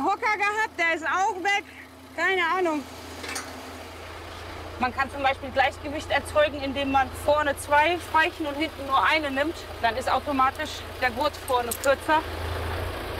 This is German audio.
einen Hocker gehabt, der ist auch weg. Keine Ahnung. Man kann zum Beispiel Gleichgewicht erzeugen, indem man vorne 2 Speichen und hinten nur eine nimmt. Dann ist automatisch der Gurt vorne kürzer.